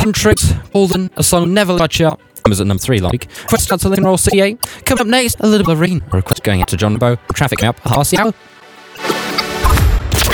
Tricks, Holden, a song Never Let You Up. I was at number 3 last week. Quest out to Lincoln Roll CA. Coming up next, a little bit of rain. A request going out to John Bow. Traffic up, half the hour.